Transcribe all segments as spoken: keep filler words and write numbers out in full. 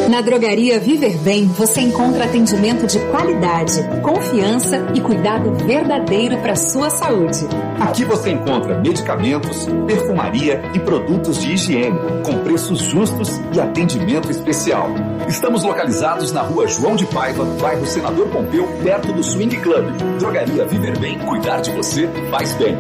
Na Drogaria Viver Bem, você encontra atendimento de qualidade, confiança e cuidado verdadeiro para sua saúde. Aqui você encontra medicamentos, perfumaria e produtos de higiene, com preços justos e atendimento especial. Estamos localizados na Rua João de Paiva, bairro Senador Pompeu, perto do Swing Club. Drogaria Viver Bem, cuidar de você faz bem.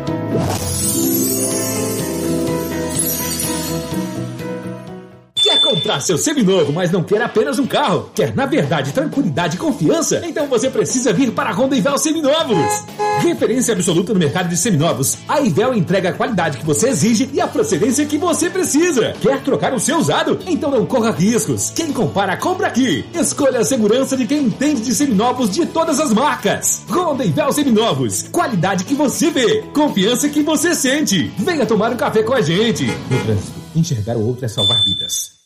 Quer comprar seu seminovo, mas não quer apenas um carro? Quer, na verdade, tranquilidade e confiança? Então você precisa vir para a Honda Ivel Seminovos. Referência absoluta no mercado de seminovos, a Ivel entrega a qualidade que você exige e a procedência que você precisa. Quer trocar o seu usado? Então não corra riscos. Quem compara, compra aqui. Escolha a segurança de quem entende de seminovos de todas as marcas. Honda Ivel Seminovos. Qualidade que você vê. Confiança que você sente. Venha tomar um café com a gente. No trânsito, enxergar o outro é salvar vidas.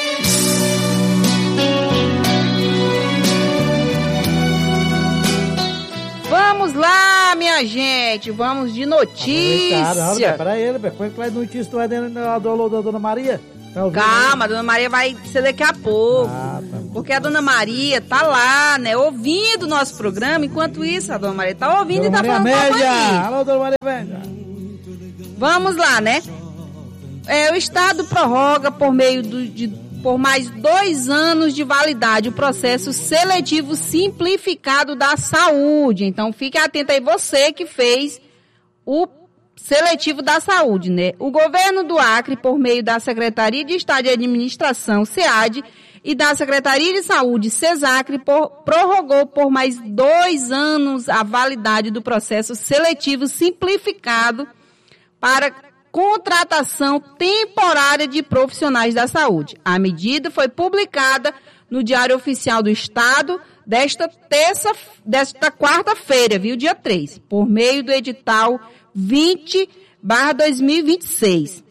Vamos lá, minha gente, vamos de notícia. Caramba, peraí, como é que vai notícia? Tu vai dentro da Dona Maria? Tá Calma, a Dona Maria vai ser daqui a pouco. Ah, tá. Porque a Dona Maria tá lá, né, ouvindo o nosso programa. Enquanto isso, a Dona Maria tá ouvindo Dona e tá Maria falando Média. Alô, Dona Maria Média. Vamos lá, né? É, o Estado prorroga por meio do, de, por mais dois anos de validade o processo seletivo simplificado da saúde. Então, fique atento aí você que fez o seletivo da saúde, né? O governo do Acre, por meio da Secretaria de Estado de Administração, SEAD, e da Secretaria de Saúde, SESACRE, por, prorrogou por mais dois anos a validade do processo seletivo simplificado para contratação temporária de profissionais da saúde. A medida foi publicada no Diário Oficial do Estado desta terça, desta quarta-feira, viu, dia três, por meio do edital vinte barra dois mil e vinte e seis.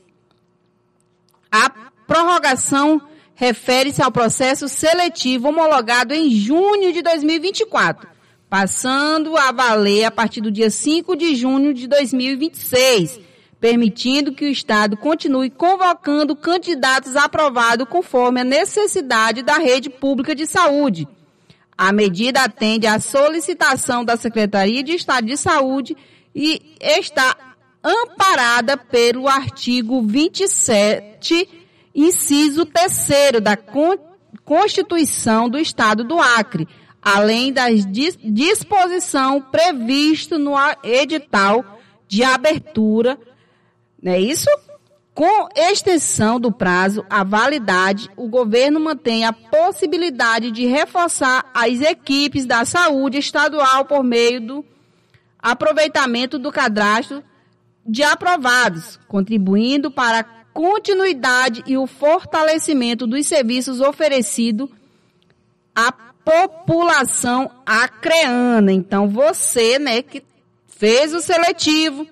A prorrogação refere-se ao processo seletivo homologado em junho de dois mil e vinte e quatro, passando a valer a partir do dia cinco de junho de dois mil e vinte e seis, permitindo que o Estado continue convocando candidatos aprovados conforme a necessidade da rede pública de saúde. A medida atende à solicitação da Secretaria de Estado de Saúde e está amparada pelo artigo vinte e sete, inciso terceiro da Constituição do Estado do Acre, além da disposição prevista no edital de abertura. Não é isso? Com extensão do prazo à validade, o governo mantém a possibilidade de reforçar as equipes da saúde estadual por meio do aproveitamento do cadastro de aprovados, contribuindo para a continuidade e o fortalecimento dos serviços oferecidos à população acreana. Então, você, né, que fez o seletivo,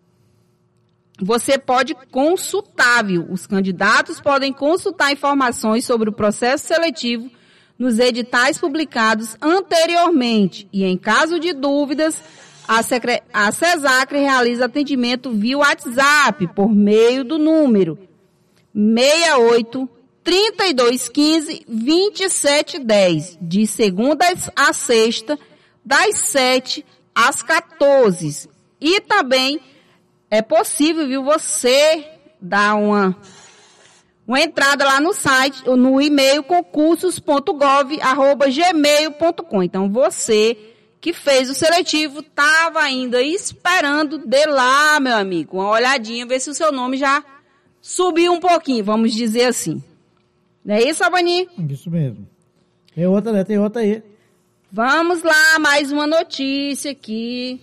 você pode consultar, viu? Os candidatos podem consultar informações sobre o processo seletivo nos editais publicados anteriormente e, em caso de dúvidas, a, Secre... a SESACRE realiza atendimento via WhatsApp por meio do número seis oito, trinta e dois, quinze, vinte e sete, dez, de segunda a sexta, das sete às quatorze. E também é possível, viu, você dar uma, uma entrada lá no site, no e-mail concursos ponto gov arroba gmail ponto com. Então, você que fez o seletivo estava ainda esperando de lá, meu amigo, uma olhadinha, ver se o seu nome já subiu um pouquinho, vamos dizer assim. Não é isso, Abani? Isso mesmo. Tem outra, né? Tem outra aí. Vamos lá, mais uma notícia aqui.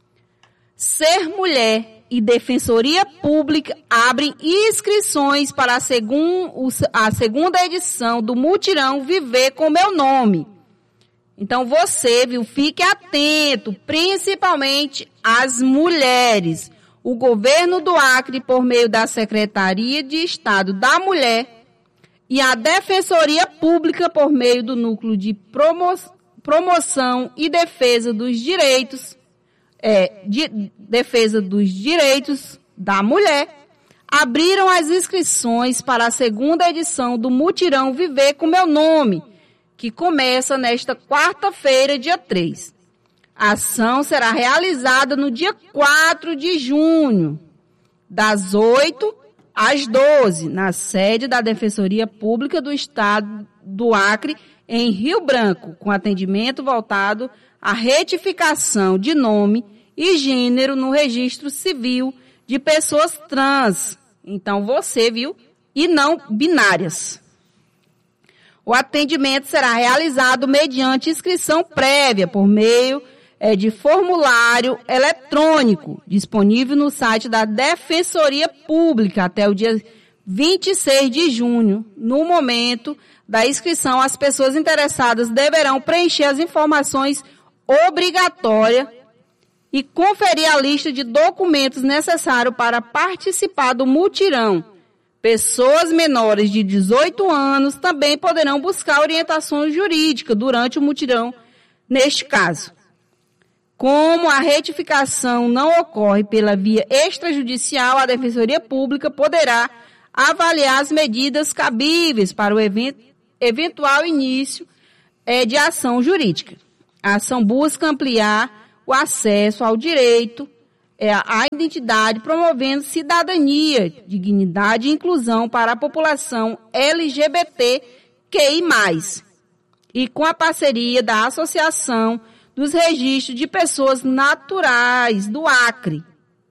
Ser mulher e Defensoria Pública abrem inscrições para a, segun, a segunda edição do Mutirão Viver com Meu Nome. Então você, viu, fique atento, principalmente as mulheres. O governo do Acre, por meio da Secretaria de Estado da Mulher e a Defensoria Pública, por meio do Núcleo de Promo, Promoção e Defesa dos Direitos, É, de defesa dos direitos da mulher, abriram as inscrições para a segunda edição do Mutirão Viver com Meu Nome, que começa nesta quarta-feira, dia três. A ação será realizada no dia quatro de junho, das oito às doze, na sede da Defensoria Pública do Estado do Acre, em Rio Branco, com atendimento voltado à retificação de nome e gênero no registro civil de pessoas trans. Então, você, viu? E não binárias. O atendimento será realizado mediante inscrição prévia por meio é, de formulário eletrônico, disponível no site da Defensoria Pública até o dia vinte e seis de junho. No momento da inscrição, as pessoas interessadas deverão preencher as informações obrigatórias e conferir a lista de documentos necessários para participar do mutirão. Pessoas menores de dezoito anos também poderão buscar orientação jurídica durante o mutirão, neste caso. Como a retificação não ocorre pela via extrajudicial, a Defensoria Pública poderá avaliar as medidas cabíveis para o event- eventual início eh, de ação jurídica. A ação busca ampliar o acesso ao direito, é, à identidade, promovendo cidadania, dignidade e inclusão para a população L G B T Q I mais, e com a parceria da Associação dos Registros de Pessoas Naturais do Acre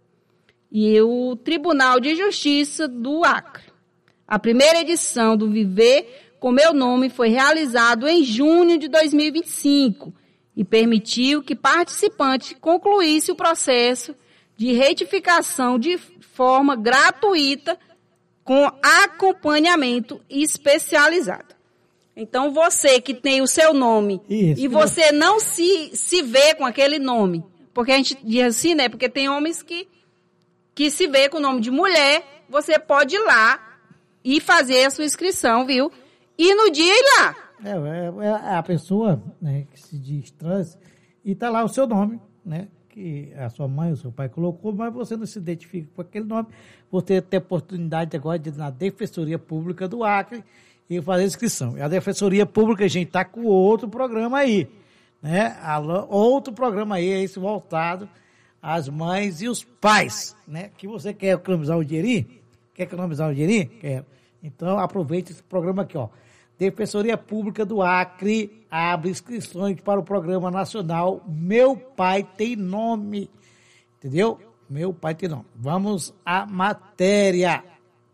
e o Tribunal de Justiça do Acre. A primeira edição do Viver com Meu Nome foi realizado em junho de dois mil e vinte e cinco, e permitiu que participante concluísse o processo de retificação de forma gratuita com acompanhamento especializado. Então, você que tem o seu nome Isso, e você não se, se vê com aquele nome, porque a gente diz assim, né? Porque tem homens que, que se vê com o nome de mulher, você pode ir lá e fazer a sua inscrição, viu? E no dia ir lá. É, é, é a pessoa, né, que se diz trans e tá lá o seu nome, né, que a sua mãe, o seu pai colocou, mas você não se identifica com aquele nome. Você tem a oportunidade agora de ir na Defensoria Pública do Acre e fazer a inscrição. E a Defensoria Pública, a gente está com outro programa aí, né, outro programa aí, esse voltado às mães e os pais, né, que você quer economizar o dinheirinho? Quer economizar o dinheirinho? Quer. Então, aproveite esse programa aqui, ó. Defensoria Pública do Acre abre inscrições para o Programa Nacional Meu Pai Tem Nome. Entendeu? Meu Pai Tem Nome. Vamos à matéria.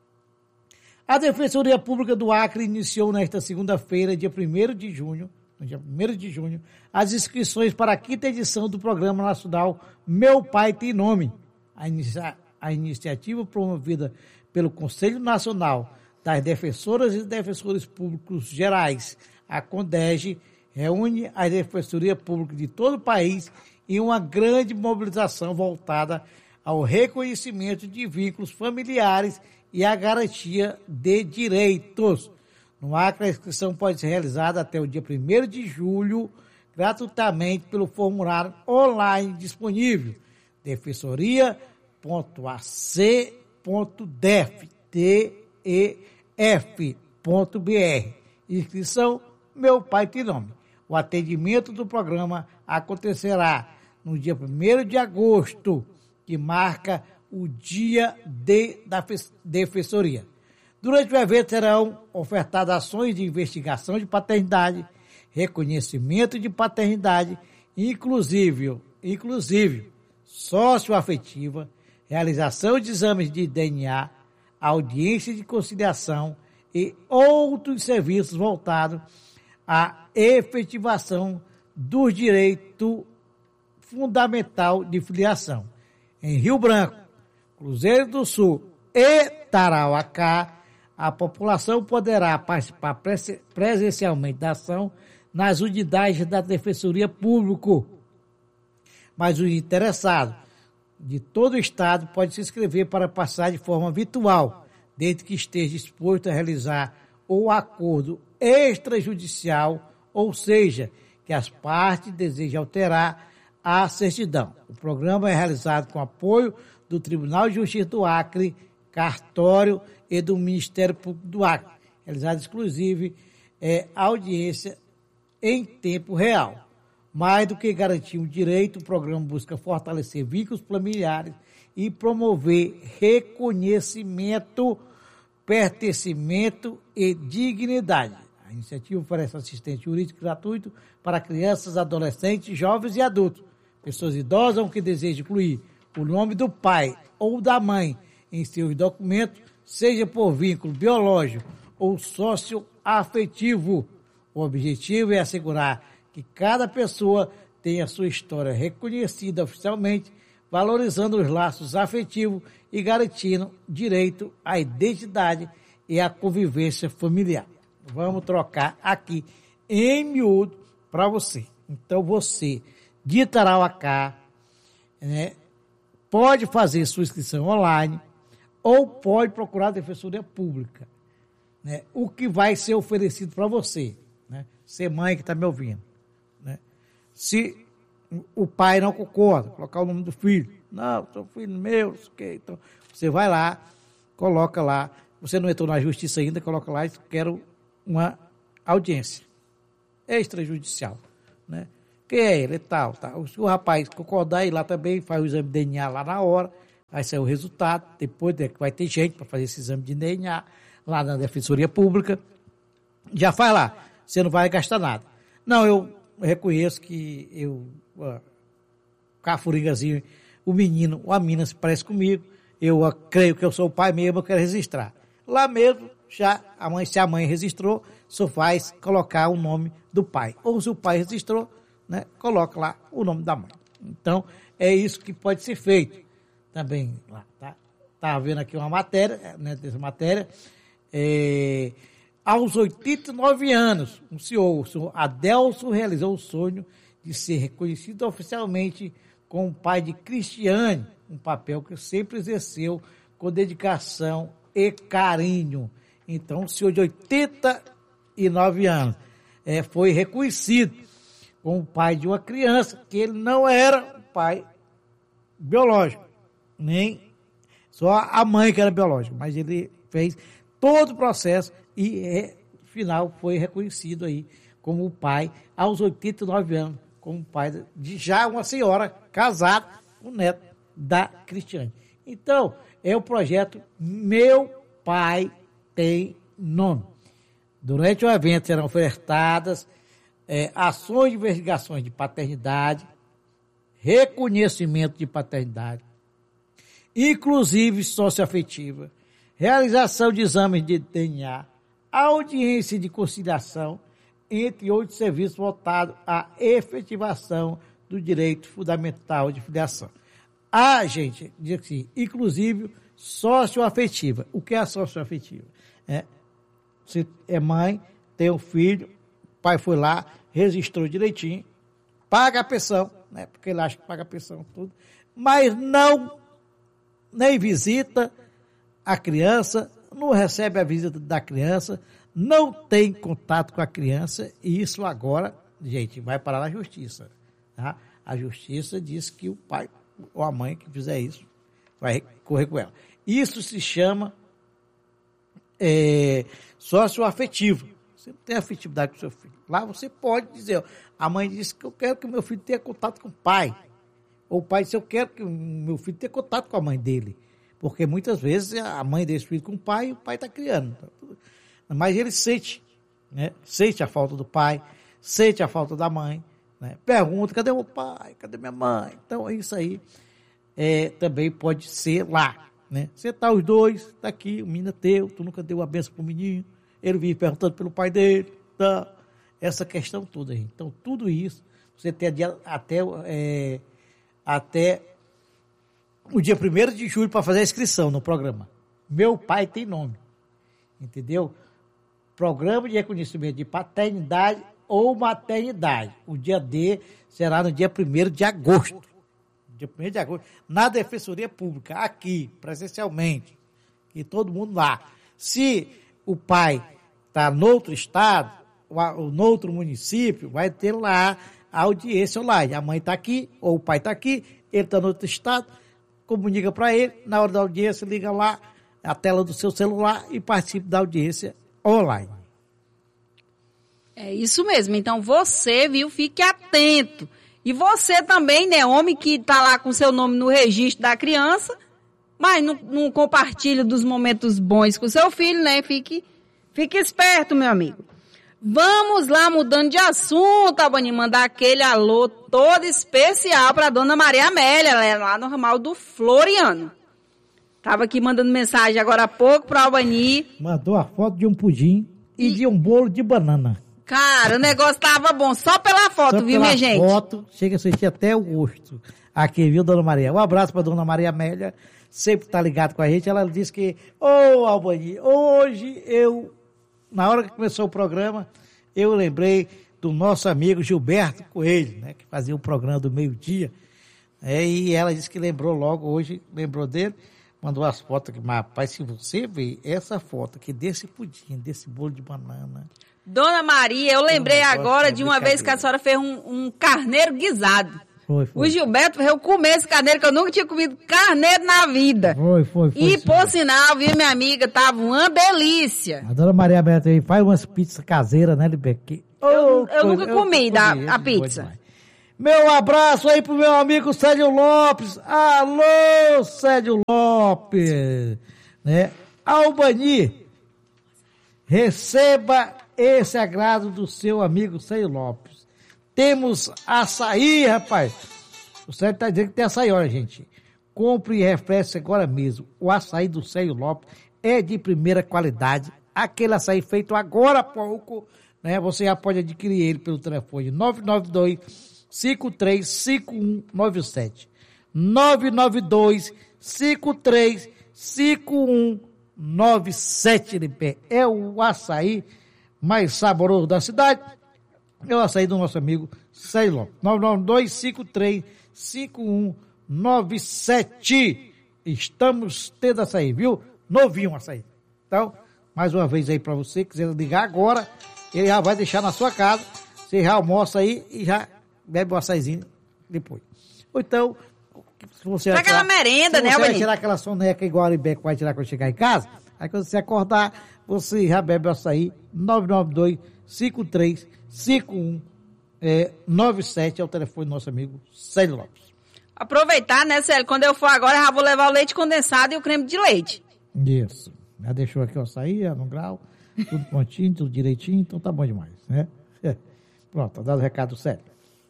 A Defensoria Pública do Acre iniciou nesta segunda-feira, dia primeiro de junho, no dia primeiro de junho, as inscrições para a quinta edição do Programa Nacional Meu Pai Tem Nome. A, inicia, a iniciativa promovida pelo Conselho Nacional das Defensoras e Defensores Públicos Gerais, a CONDEGE, reúne as Defensorias Públicas de todo o país em uma grande mobilização voltada ao reconhecimento de vínculos familiares e à garantia de direitos. No Acre, a inscrição pode ser realizada até o dia primeiro de julho, gratuitamente pelo formulário online disponível, defensoria ponto a c ponto def, T E F ponto B R. Inscrição Meu Pai Tem Nome. O atendimento do programa acontecerá no dia primeiro de agosto, que marca o dia D da Defensoria. Durante o evento serão ofertadas ações de investigação de paternidade, reconhecimento de paternidade, inclusive, inclusive socioafetiva, realização de exames de D N A, audiência de conciliação e outros serviços voltados à efetivação do direito fundamental de filiação. Em Rio Branco, Cruzeiro do Sul e Tarauacá, a população poderá participar presencialmente da ação nas unidades da Defensoria Pública. Mas os interessados de todo o Estado podem se inscrever para passar de forma virtual, desde que esteja disposto a realizar o acordo extrajudicial, ou seja, que as partes desejam alterar a certidão. O programa é realizado com apoio do Tribunal de Justiça do Acre, cartório e do Ministério Público do Acre, realizado exclusivo é, audiência em tempo real. Mais do que garantir o direito, o programa busca fortalecer vínculos familiares e promover reconhecimento, pertencimento e dignidade. A iniciativa oferece assistência jurídica gratuito para crianças, adolescentes, jovens e adultos, pessoas idosas ou que desejam incluir o nome do pai ou da mãe em seus documentos, seja por vínculo biológico ou socioafetivo. O objetivo é assegurar que cada pessoa tenha sua história reconhecida oficialmente, valorizando os laços afetivos e garantindo direito à identidade e à convivência familiar. Vamos trocar aqui em miúdo para você. Então você, de Tarauacá, né, pode fazer sua inscrição online ou pode procurar a Defensoria Pública. Né, o que vai ser oferecido para você, né, ser mãe que está me ouvindo. Né, se o pai não concorda, colocar o nome do filho. Não, sou filho meu, isso que. Então, você vai lá, coloca lá. Você não entrou na justiça ainda, coloca lá e quero uma audiência extrajudicial, né? Quem é ele e tal, tal. Se o rapaz concordar, ir lá também, faz o exame de D N A lá na hora, vai sair o resultado, depois vai ter gente para fazer esse exame de D N A lá na Defensoria Pública, já faz lá, você não vai gastar nada. Não, eu reconheço que eu, uh, Cafurigazinho, o menino, ou a menina se parece comigo, eu uh, creio que eu sou o pai mesmo, eu quero registrar. Lá mesmo, já a mãe, se a mãe registrou, só faz colocar o nome do pai. Ou se o pai registrou, né, coloca lá o nome da mãe. Então, é isso que pode ser feito. Também, lá, tá? Tá vendo aqui uma matéria, né, dessa matéria, é, aos oitenta e nove anos, o senhor, o senhor Adelso realizou o sonho de ser reconhecido oficialmente como pai de Cristiane, um papel que sempre exerceu com dedicação e carinho. Então, o senhor de oitenta e nove anos é, foi reconhecido como pai de uma criança, que ele não era o pai biológico, nem só a mãe que era biológica, mas ele fez todo o processo e, é, no final, foi reconhecido aí como o pai, aos oitenta e nove anos, como pai de já uma senhora casada com o neto da Cristiane. Então, é o projeto Meu Pai Tem Nome. Durante o evento serão ofertadas é, ações de investigações de paternidade, reconhecimento de paternidade, inclusive socioafetiva, realização de exames de D N A, audiência de conciliação, entre outros serviços voltados à efetivação do direito fundamental de filiação. A gente diz assim, inclusive socioafetiva. O que é a socioafetiva? É, você é mãe, tem um filho, o pai foi lá, registrou direitinho, paga a pensão, né, porque ele acha que paga a pensão tudo, mas não nem visita a criança, não recebe a visita da criança, não tem contato com a criança, e isso agora, gente, vai parar na justiça. Tá? A justiça diz que o pai ou a mãe que fizer isso vai correr com ela. Isso se chama é, socioafetivo. Você não tem afetividade com o seu filho. Lá você pode dizer, ó, a mãe disse que eu quero que o meu filho tenha contato com o pai. Ou o pai disse, eu quero que o meu filho tenha contato com a mãe dele. Porque muitas vezes a mãe desse filho com o pai e o pai está criando. Mas ele sente, né? Sente a falta do pai, sente a falta da mãe, né? Pergunta, cadê meu pai, cadê minha mãe? Então isso aí é, também pode ser lá, né? Você tá os dois, tá aqui, o menino é teu, tu nunca deu a benção pro menino, ele vive perguntando pelo pai dele, tá? Essa questão toda aí. Então tudo isso, você tem até, é, até o dia primeiro de julho para fazer a inscrição no programa. Meu Pai Tem Nome, entendeu? Programa de reconhecimento de paternidade ou maternidade. O dia D será no dia primeiro de agosto. Dia primeiro de agosto, na Defensoria Pública, aqui, presencialmente. E todo mundo lá. Se o pai está no outro estado, ou no outro município, vai ter lá a audiência online. A mãe está aqui, ou o pai está aqui, ele está no outro estado, comunica para ele, na hora da audiência, liga lá, a tela do seu celular e participe da audiência online. É isso mesmo. Então você, viu, fique atento. E você também, né, homem que está lá com seu nome no registro da criança, mas não, não compartilha dos momentos bons com seu filho, né? Fique, fique esperto, meu amigo. Vamos lá, mudando de assunto, Albani, mandar aquele alô todo especial para dona Maria Amélia, ela é lá no ramal do Floriano. Tava aqui mandando mensagem agora há pouco para Albani. Mandou a foto de um pudim e, e de um bolo de banana. Cara, o negócio tava bom só pela foto, só viu, pela minha gente? foto, chega a sentir até o gosto. Aqui, viu, dona Maria? Um abraço para dona Maria Amélia, sempre tá ligado com a gente. Ela disse que, ô, oh, Albani, hoje eu, na hora que começou o programa, eu lembrei do nosso amigo Gilberto Coelho, né, que fazia o programa do meio-dia. É, e ela disse que lembrou logo, hoje lembrou dele, mandou as fotos aqui. Mas, rapaz, se você ver essa foto aqui desse pudim, desse bolo de banana... Dona Maria, eu lembrei agora de uma vez que a senhora fez um, um carneiro guisado. Foi, foi. O Gilberto veio comer esse carneiro, que eu nunca tinha comido carneiro na vida. Foi, foi, foi. E, sim. por sinal, viu, minha amiga, tava uma delícia. A dona Maria Berta aí faz umas pizzas caseiras, né, Libeck? Oh, eu, eu nunca eu comi da, a, a pizza. Meu abraço aí pro meu amigo Cédio Lopes. Alô, Cédio Lopes. Né? Albani, receba esse agrado do seu amigo Cédio Lopes. Temos açaí, rapaz. O Cédio está dizendo que tem açaí, olha, gente. Compre e refresque agora mesmo. O açaí do Cédio Lopes é de primeira qualidade. Aquele açaí feito agora há pouco, né? Você já pode adquirir ele pelo telefone nove nove dois, cinco três cinco um nove sete. nove nove dois, cinco três cinco um nove sete de pé. É o açaí mais saboroso da cidade, é o açaí do nosso amigo Cédio Lopes. nove nove dois, cinco três cinco um nove sete. Estamos tendo açaí, viu? Novinho açaí. Então, mais uma vez aí para você, quiser ligar agora, ele já vai deixar na sua casa, você já almoça aí e já bebe o açaizinho depois. Ou então, se você... Pra aquela merenda, se né, você vai Albani? tirar aquela soneca igual a Libeco vai tirar quando chegar em casa, aí quando você acordar, você já bebe o açaí. Nove nove dois, cinco três cinco um nove sete é o telefone do nosso amigo Cédio Lopes. Aproveitar, né, Célio? Quando eu for agora, já vou levar o leite condensado e o creme de leite. Isso. Já deixou aqui o açaí, no grau, tudo prontinho, tudo direitinho, então tá bom demais, né? Pronto, tá dado o recado certo.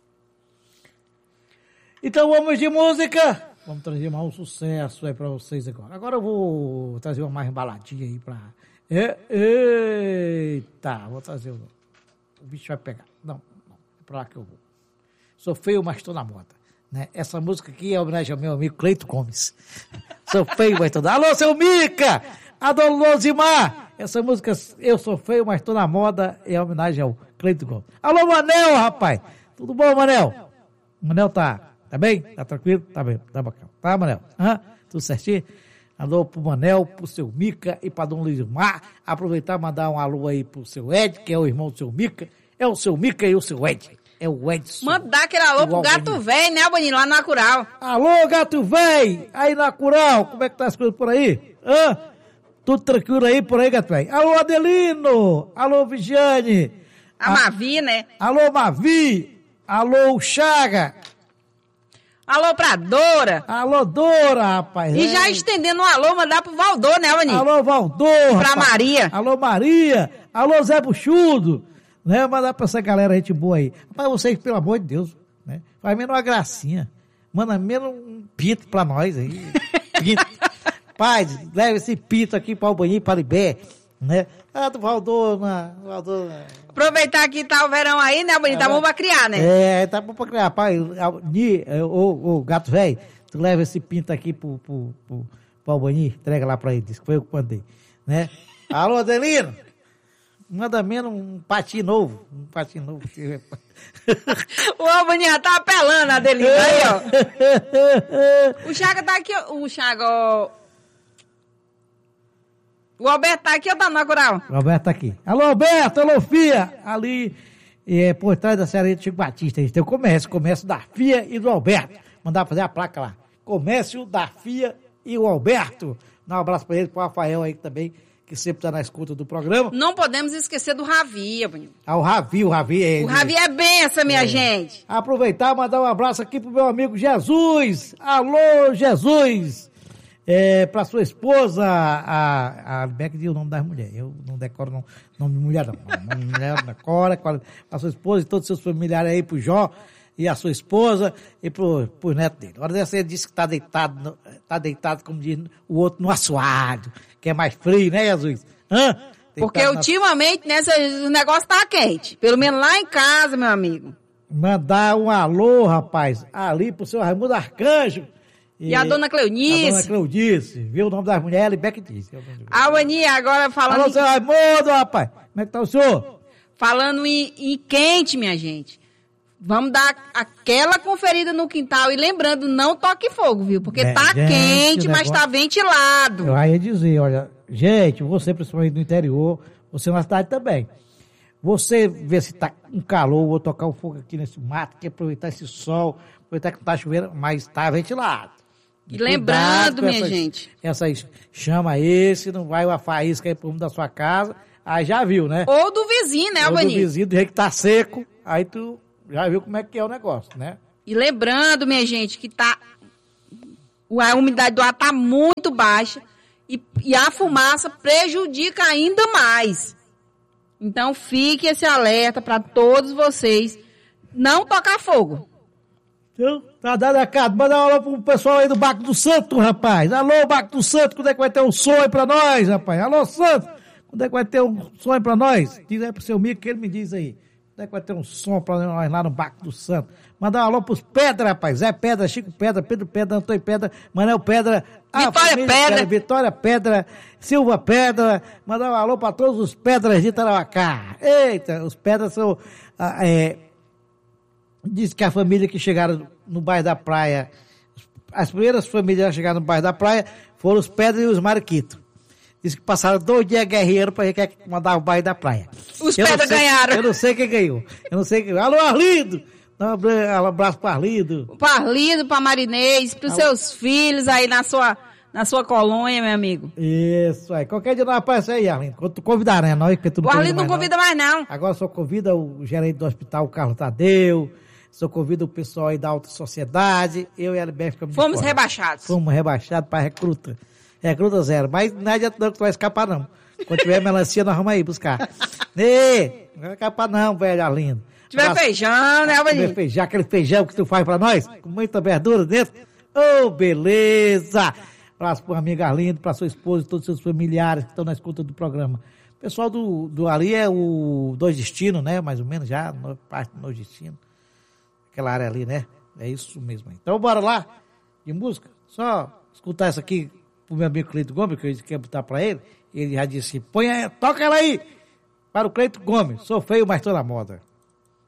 Então vamos de música. Vamos trazer mais um sucesso aí pra vocês agora. Agora eu vou trazer uma mais embaladinha aí pra... É, eita, vou trazer o... O bicho vai pegar. Não, não, é pra lá que eu vou. Sou feio, mas tô na moda. Né? Essa música aqui é homenagem ao meu amigo Cleito Gomes. Sou feio, mas tô na... Alô, seu Mica! Adoro Lozimar! Essa música, Eu Sou Feio, mas tô na moda, é homenagem ao Cleito Gomes. Alô, Manel, rapaz! Tudo bom, Manel? Manel tá... Tá bem? Tá tranquilo? Tá bem, tá bacana. Tá, Manel? Hã? Tudo certinho? Alô pro Manel, pro seu Mica e pra Dom Luizmar. Aproveitar e mandar um alô aí pro seu Ed, que é o irmão do seu Mica. É o seu Mica e o seu Ed. É o Edson. Mandar aquele alô pro gato velho, né, Albani, lá no Acural. Alô, gato velho! Aí no Acural, como é que tá as coisas por aí? Hã? Tudo tranquilo aí por aí, gato velho? Alô, Adelino! Alô, Vigiane! A, a Mavi, né? Alô, Mavi! Alô, Chaga! Alô pra Dora. Alô, Dora, rapaz. E é. Já estendendo um alô, mandar pro Valdor, né, Albani? Alô, Valdor. Pra rapaz. Maria. Alô, Maria. Alô, Zé Buchudo. Né, mandar pra essa galera, gente boa aí. Rapaz, vocês, pelo amor de Deus, né? Faz menos uma gracinha. Manda menos um pito pra nós aí. Pito. Pai, leva esse pito aqui pra Albani, pra Libé, né? Ah, do Valdor, na, Valdor, na... Aproveitar que tá o verão aí, né, Albani? Tá bom pra criar, né? É, tá bom pra criar. Pai, o, o gato velho, tu leva esse pinto aqui pro, pro, pro, pro Albani, entrega lá pra ele, diz que foi eu que mandei, né? Alô, Adelino, manda menos um patinho novo, um patinho novo. O Albani já tá apelando, Adelino, aí, ó. O Chaga tá aqui, ó. O Chaga, ó. O Alberto tá aqui ou tá no Acural? O Alberto tá aqui. Alô, Alberto, alô, Fia. Ali, é, por trás da Serraria do Chico Batista. A gente tem o comércio, comércio da Fia e do Alberto. Mandar fazer a placa lá. Comércio da Fia e o Alberto. Dá um abraço para ele, para o Rafael aí também, que sempre está na escuta do programa. Não podemos esquecer do Ravi, Abaninho. Ah, o Ravi, o Ravi é... O Ravi é benção, minha é. gente. Aproveitar e mandar um abraço aqui pro meu amigo Jesus. Alô, Jesus. É, pra sua esposa, a, a Beck diz o nome das mulheres. Eu não decoro o nome de mulher, não. Nome de mulher, decora. Pra sua esposa e todos os seus familiares aí, pro Jó e a sua esposa e pro, pro neto dele. Agora dessa ele disse que tá deitado, tá deitado, como diz o outro, no assoalho, que é mais frio, né, Jesus? Hã? Porque na... ultimamente, né, o negócio tá quente. Pelo menos lá em casa, meu amigo. Mandar um alô, rapaz, ali pro seu Raimundo Arcanjo. E, e a dona Cleonice. A dona Cleonice, viu o nome das mulheres, Beck disse. A Aninha, agora falando... Alô, seu Raimundo, rapaz, como é que tá o senhor? Falando em, em quente, minha gente. Vamos dar aquela conferida no quintal e lembrando, não toque fogo, viu? Porque é, tá gente, quente, mas negócio... tá ventilado. Eu ia dizer, olha, gente, você principalmente no interior, você na cidade também. Você vê se tá um calor, vou tocar um fogo aqui nesse mato, quer aproveitar esse sol, aproveitar que não tá chovendo, mas tá ventilado. E lembrando, minha essas, gente. Essas chama esse, não vai uma faísca aí pro rumo da sua casa, aí já viu, né? Ou do vizinho, né, Alvaninho? Ou do vizinho, do jeito que tá seco, aí tu... Já viu como é que é o negócio, né? E lembrando, minha gente, que tá a umidade do ar tá muito baixa e, e a fumaça prejudica ainda mais. Então fique esse alerta para todos vocês não tocar fogo. Então, tá dado recado. Manda uma aula pro pessoal aí do Baco do Santo, rapaz. Alô, Baco do Santo, quando é que vai ter um sonho pra nós, rapaz? Alô, Santo, quando é que vai ter um sonho pra nós? Diz aí pro seu amigo que ele me diz aí. Quando é que vai ter um som pra nós lá no Baco do Santo? Mandar um alô pros Pedra, rapaz. Zé Pedra, Chico Pedra, Pedro Pedra, Antônio Pedra, Manel Pedra, Vitória Pedra. Pedra, Vitória Pedra, Silva Pedra. Mandar um alô pra todos os Pedras de Tarauacá. Eita, os Pedras são... Ah, é, diz que a família que chegaram no bairro da Praia, as primeiras famílias a chegar no bairro da Praia foram os Pedras e os Mariquitos. Diz que passaram dois dias guerreiro pra quem mandar o bairro da Praia. Os Pedras ganharam. Eu não sei quem ganhou. Eu não sei quem ganhou. Alô, Arlindo! Dá um abraço para Arlindo. Para Arlindo, para Marinês, para os seus filhos aí na sua, na sua colônia, meu amigo. Isso aí. Qualquer dia nós aparece aí, Arlindo. Quando tu convidar, né? Nós, porque tu não o Arlindo não convida mais, não. Agora só convida o gerente do hospital, o Carlos Tadeu. Só convida o pessoal aí da alta sociedade. Eu e a L B F ficamos Fomos fora. rebaixados. Fomos rebaixados para recruta. Recruta zero. Mas não adianta não que tu vai escapar, não. Quando tiver melancia, nós vamos aí buscar. Ei, não vai escapar não, velho Arlindo. Se tiver Abraço. feijão, né, Alvaninho? Se tiver feijão, aquele feijão que tu faz pra nós, com muita verdura dentro. Ô, oh, beleza! Abraço pro amigo Arlindo, pra sua esposa e todos os seus familiares que estão na escuta do programa. O pessoal do, do ali é o Dois Destinos, né? Mais ou menos já, no, parte do Dois Destinos. Aquela área ali, né? É isso mesmo. Então bora lá, de música. Só escutar essa aqui pro meu amigo Cleito Gomes, que eu quero botar pra ele. Ele já disse, põe aí, toca ela aí! Para o Cleito Gomes, sou feio, mas tô na moda.